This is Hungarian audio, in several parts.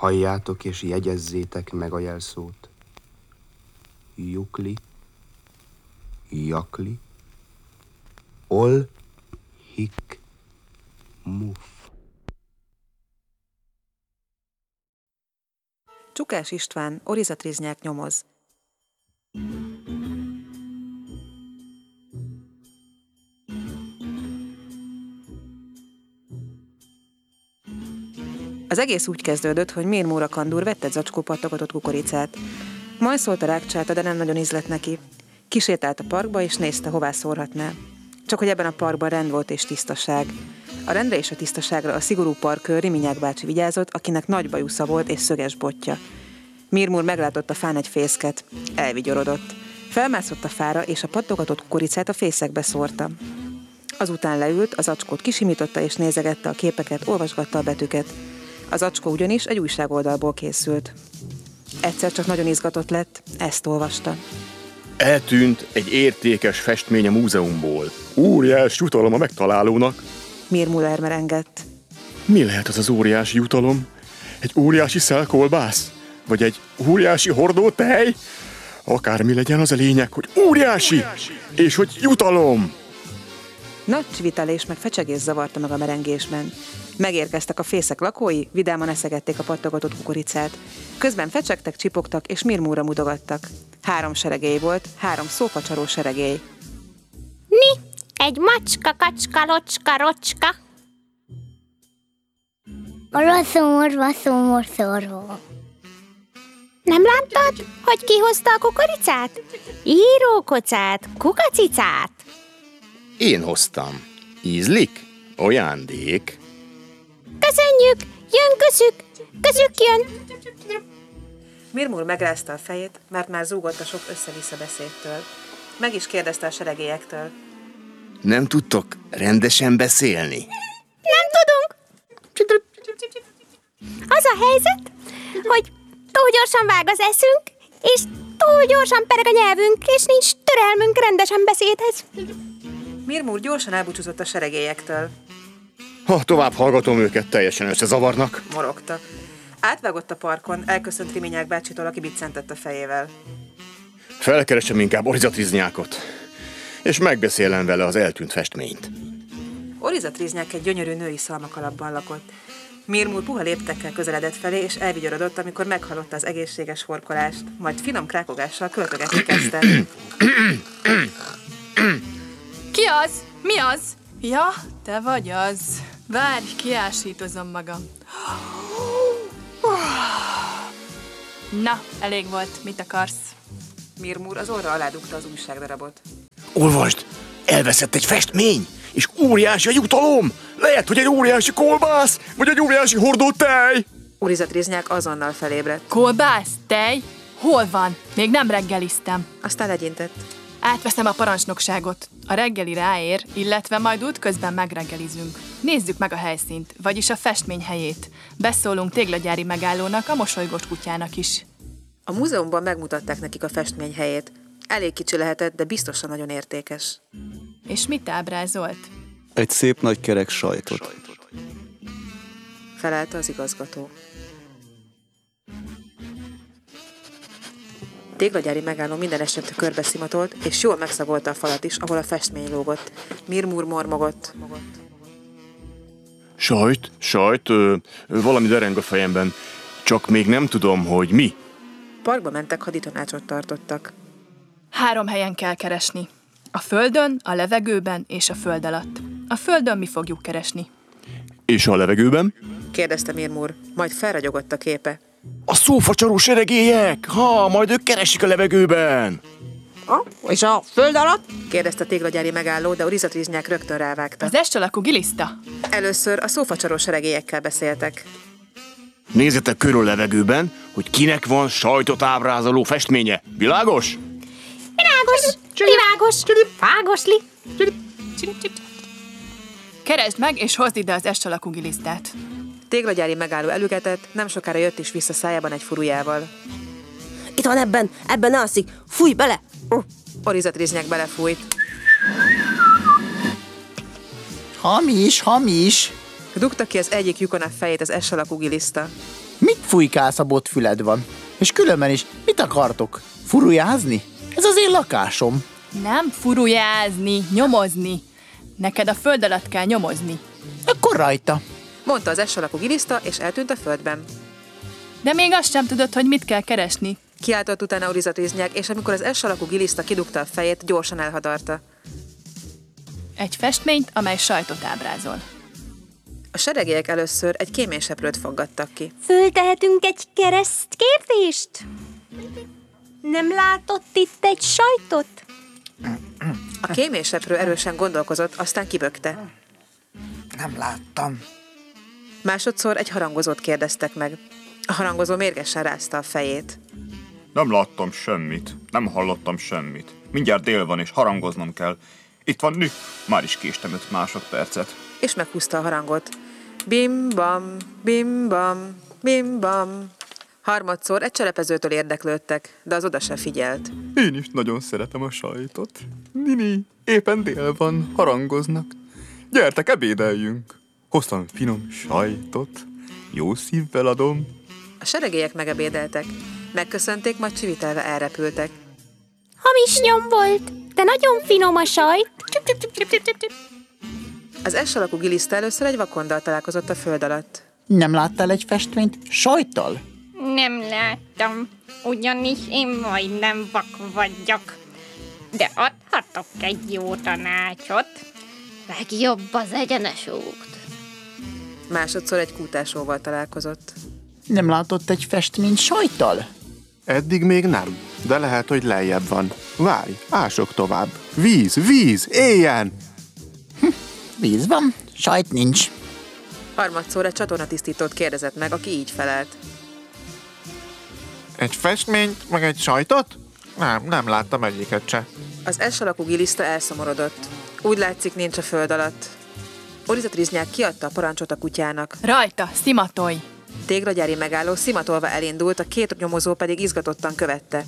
Halljátok és jegyezzétek meg a jelszót. Jukli, jakli, ol, hik, muf. Csukás István, Orizatriznyák nyomoz. Az egész úgy kezdődött, hogy Mir Móra Kandúr vett egy zacskó pattogatott kukoricát. Majd szólt a rákcsáta, de nem nagyon ízlett neki. Kisétált a parkba, és nézte, hová szórhatná. Csak hogy ebben a parkban rend volt és tisztaság. A rendre és a tisztaságra a szigorú parkőr Riminyák bácsi vigyázott, akinek nagy bajusza volt és szöges botja. Mir Mór meglátott a fán egy fészket. Elvigyorodott. Felmászott a fára, és a pattogatott kukoricát a fészekbe szórta. Azután leült, az zacskót kisimította és nézegette a képeket, olvasgatta a betűket. Az zacskó ugyanis egy újságoldalból készült. Egyszer csak nagyon izgatott lett, ezt olvasta. Eltűnt egy értékes festmény a múzeumból. Óriás jutalom a megtalálónak. Mir Mór merengett. Mi lehet az az óriási jutalom? Egy óriási szelkolbász? Vagy egy óriási hordó tej? Akármi legyen, az a lényeg, hogy óriási! És hogy jutalom! Nagy csivitelés meg fecsegés zavarta meg a merengésben. Megérkeztek a fészek lakói, vidáman eszegették a pattogatott kukoricát. Közben fecsegtek, csipogtak és Mir Mórra mutogattak. 3 seregély volt, 3 szófacsaró seregély. Mi? Egy macska, kacska, locska, rocska. Szorva. Nem láttad, hogy ki hozta a kukoricát? Írókocát, kukacicát. Én hoztam. Ízlik? Ajándék. Köszönjük! Jön közük jön! Mir Mór megrázta a fejét, mert már zúgott a sok össze-vissza beszédtől. Meg is kérdezte a seregélyektől. Nem tudtok rendesen beszélni? Nem tudunk! Az a helyzet, hogy túl gyorsan vág az eszünk, és túl gyorsan pereg a nyelvünk, és nincs türelmünk rendesen beszédhez. Mir Mór gyorsan elbúcsúzott a seregélyektől. Ha tovább hallgatom őket, teljesen összezavarnak. Morogta. Átvágott a parkon, elköszönt Riminyák bácsitól, aki biccentett a fejével. Felkeresem inkább Orizatriznyákot, és megbeszélem vele az eltűnt festményt. Orizatriznyák egy gyönyörű női szalmakalapban lakott. Mir Mór puha léptekkel közeledett felé, és elvigyorodott, amikor meghallotta az egészséges horkolást, majd finom krákogással költögetni kezdte. Ki az? Mi az? Ja, te vagy az. Várj, kiásítozom magam. Na, elég volt. Mit akarsz? Mir Mór az orra alá dugta az újságdarabot. Olvasd! Elveszett egy festmény, és óriási a jutalom! Lehet, hogy egy óriási kolbász, vagy egy óriási hordó tej! Orizatriznyák azonnal felébredt. Kolbász? Tej? Hol van? Még nem reggeliztem. Aztán legyintett. Átveszem a parancsnokságot. A reggeli ráér, illetve majd útközben megreggelizünk. Nézzük meg a helyszínt, vagyis a festmény helyét. Beszólunk téglagyári megállónak, a mosolygós kutyának is. A múzeumban megmutatták nekik a festmény helyét. Elég kicsi lehetett, de biztosan nagyon értékes. És mit ábrázolt? Egy szép nagy kerek sajtot. Felelte az igazgató. Téglagyári megálló minden esetre körbeszimatolt, és jól megszagolta a falat is, ahol a festmény lógott. Mir Mór mormogott. Sajt, valami dereng a fejemben. Csak még nem tudom, hogy mi. Parkba mentek, haditanácsot tartottak. 3 helyen kell keresni. A földön, a levegőben és a föld alatt. A földön mi fogjuk keresni. És a levegőben? Kérdezte Mir Mór, majd felragyogott a képe. A szófacsaró seregélyek! Majd ők keresik a levegőben! És a föld alatt? Kérdezte a téglagyári megálló, de Orizatriznyák rögtön rávágta. Az S-alakú giliszta. Először a szófacsaró seregélyekkel beszéltek. Nézzetek körül a levegőben, hogy kinek van sajtot ábrázoló festménye. Világos? Világos, fágosli. Keresd meg és hozd ide az S-alakú gilisztát. Téglagyári megálló elügetett, nem sokára jött is vissza szájában egy furujával. Itt van ebben alszik. Fújj bele! Orizatriznyák belefújt. Hamis. Dugta ki az egyik lyukon a fejét az S alakú giliszta. Mit fújkálsz, a botfüled van? És különben is, mit akartok? Furujázni? Ez az én lakásom. Nem furujázni, nyomozni. Neked a föld alatt kell nyomozni. Akkor rajta. Mondta az S alakú giliszta, és eltűnt a földben. De még azt sem tudod, hogy mit kell keresni. Kiáltott utána Orizatriznyák, és amikor az S alakú giliszta kidugta a fejét, gyorsan elhadarta. Egy festményt, amely sajtot ábrázol. A seregélyek először egy kéményseprőt foggattak ki. Föltehetünk egy keresztkérdést? Nem látott itt egy sajtot? A kéményseprő erősen gondolkozott, aztán kibökte. Nem láttam. Másodszor egy harangozót kérdeztek meg. A harangozó mérgesen rázta a fejét. Nem láttam semmit, nem hallottam semmit. Mindjárt dél van, és harangoznom kell. Itt van nü, már is késtem 5 másodpercet. És meghúzta a harangot. Bim-bam, bim-bam, bim-bam. Harmadszor egy cselepezőtől érdeklődtek, de az oda se figyelt. Én is nagyon szeretem a sajtot. Nini, éppen dél van, harangoznak. Gyertek, ebédeljünk. Hoztam finom sajtot. Jó szívvel adom. A seregélyek megebédeltek. Megköszönték, majd csivitelve elrepültek. Hamis nyom volt, de nagyon finom a sajt. Az S alakú giliszta először egy vakonddal találkozott a föld alatt. Nem láttál egy festményt sajttal? Nem láttam, ugyanis én majdnem vak vagyok. De adhatok egy jó tanácsot. Legjobb az egyenes út. Másodszor egy kútásóval találkozott. Nem látott egy festményt sajttal? Eddig még nem, de lehet, hogy lejjebb van. Várj, ások tovább. Víz, éljen! Víz van, sajt nincs. Harmadszor egy csatornatisztítót kérdezett meg, aki így felelt. Egy festményt, meg egy sajtot? Nem láttam egyiket se. Az S alakú giliszta elszomorodott. Úgy látszik, nincs a föld alatt. Orizatriznyák kiadta a parancsot a kutyának. Rajta, szimatolj! Téglagyári megálló szimatolva elindult, a 2 nyomozó pedig izgatottan követte.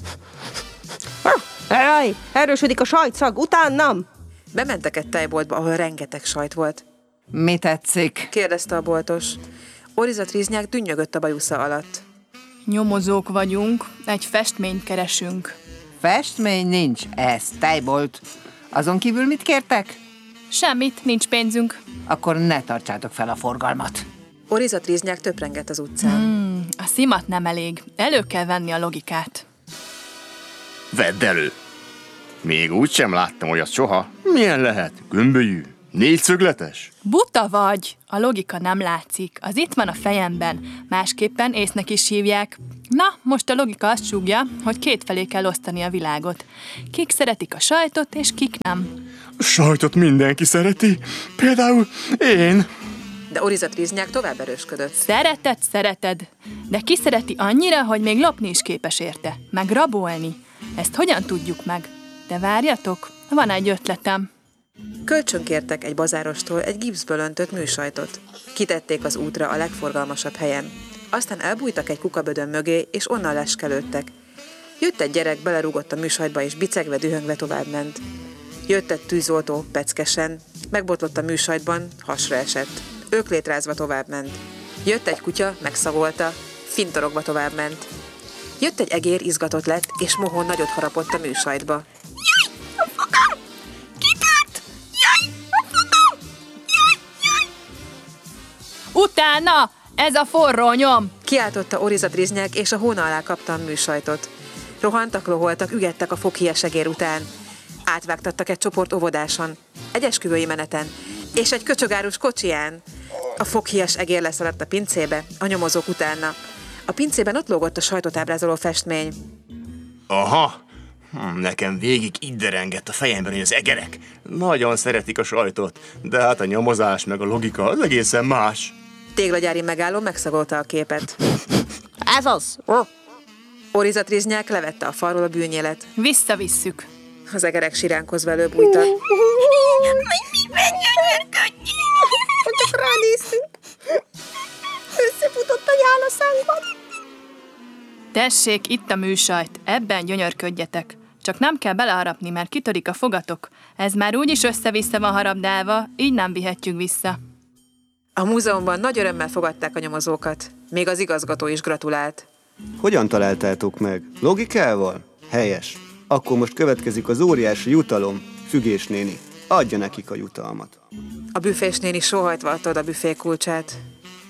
Jaj, erősödik a sajtszag, utánam! Bementek egy tejboltba, ahol rengeteg sajt volt. Mi tetszik? Kérdezte a boltos. Orizatriznyák dünnyögött a bajusza alatt. Nyomozók vagyunk, egy festményt keresünk. Festmény nincs, ez tejbolt. Azon kívül mit kértek? Semmit, nincs pénzünk. Akkor ne tartsátok fel a forgalmat. Orizatriznyák töprengett az utcán. A szimat nem elég. Elő kell venni a logikát. Vedd elő! Még úgy sem láttam olyat soha. Milyen lehet? Gömbölyű? 4-szögletes? Buta vagy! A logika nem látszik. Az itt van a fejemben. Másképpen észnek is hívják. Na, most a logika azt súgja, hogy 2 felé kell osztani a világot. Kik szeretik a sajtot, és kik nem. A sajtot mindenki szereti. Például én. De Orizatriznyák tovább erősködött. Szereted. De ki szereti annyira, hogy még lopni is képes érte. Meg rabolni. Ezt hogyan tudjuk meg? De várjatok, van egy ötletem. Kölcsönkértek egy bazárostól egy gipszből öntött műsajtot. Kitették az útra a legforgalmasabb helyen. Aztán elbújtak egy kukabödön mögé, és onnan leskelődtek. Jött egy gyerek, belerúgott a műsajtba, és bicegve, dühöngve továbbment. Jött egy tűzoltó, peckesen, megbotlott a műsajtban, hasra esett. Öklétrázva továbbment. Jött egy kutya, megszagolta, fintorogva továbbment. Jött egy egér, izgatott lett, és mohón nagyot harapott a műsajtba. Utána! Ez a forró nyom! Kiáltotta Orizatriznyák, és a hóna alá kapta a műsajtot. Rohantak, loholtak, ügettek a foghíjas egér után. Átvágtattak egy csoport óvodáson, egy esküvői meneten, és egy köcsögárus kocsiján. A foghíjas egér leszaladt a pincébe, a nyomozók utána. A pincében ott lógott a sajtot ábrázoló festmény. Aha! Nekem végig így derengett a fejemben, hogy az egerek nagyon szeretik a sajtot, de hát a nyomozás meg a logika az egészen más. Téglagyári megálló megszagolta a képet. Ez az! Orizatriznyák levette a falról a bűnjelet. Visszavisszük. Az egerek siránkozva előbújtak. Miben gyönyörködjél? Csak ránéztünk. Összefutott a nyál a szánkban. Tessék, itt a műsajt, ebben gyönyörködjetek. Csak nem kell beleharapni, mert kitörik a fogatok. Ez már úgyis össze-vissza van harabdálva, így nem vihetjük vissza. A múzeumban nagy örömmel fogadták a nyomozókat. Még az igazgató is gratulált. Hogyan találtátok meg? Logikával? Helyes. Akkor most következik az óriási jutalom. Fügés néni, adja nekik a jutalmat. A büfés néni sóhajtva adta oda a büfé kulcsát.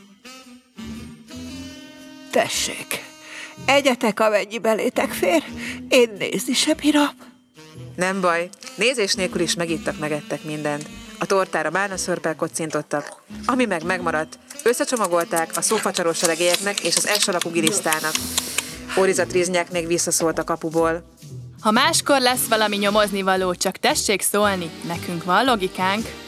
Tessék, egyetek, amennyi belétek fér, én nézni sem bírom. Nem baj, nézés nélkül is megittak-megettek mindent. A tortára bálnaszörppel kocintottak, ami meg megmaradt, összecsomagolták a szófacsaros seregélyeknek és az S alakú gilisztának. Órizatríznyák még visszaszólt a kapuból. Ha máskor lesz valami nyomoznivaló, csak tessék szólni, nekünk van logikánk.